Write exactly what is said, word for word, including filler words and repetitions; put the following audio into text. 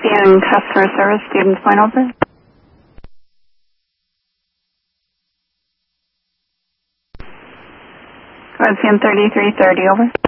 and customer service, students point over. Go ahead, C N thirty-three thirty, over.